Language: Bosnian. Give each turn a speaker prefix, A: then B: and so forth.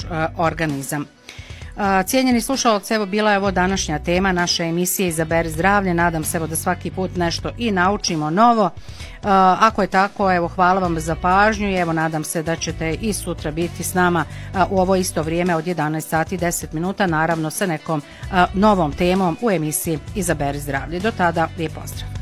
A: naš organizam. Cijenjeni slušalci, evo bila je ovo današnja tema naše emisije Izaberi zdravlje. Nadam se da svaki put nešto i naučimo novo. Ako je tako, evo hvala vam za pažnju i evo nadam se da ćete i sutra biti s nama u ovo isto vrijeme od 11 sati 10 minuta, naravno sa nekom novom temom u emisiji Izaberi zdravlje. Do tada, lijep pozdrav.